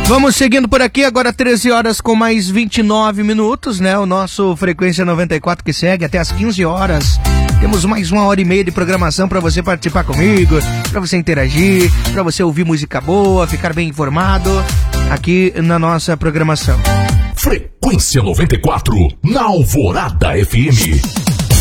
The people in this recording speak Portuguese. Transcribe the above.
Vamos seguindo por aqui, agora 13 horas com mais 29 minutos, né? O nosso Frequência 94 que segue até as 15 horas. Temos mais 1h30 de programação para você participar comigo, para você interagir, para você ouvir música boa, ficar bem informado aqui na nossa programação. Frequência 94, na Alvorada FM.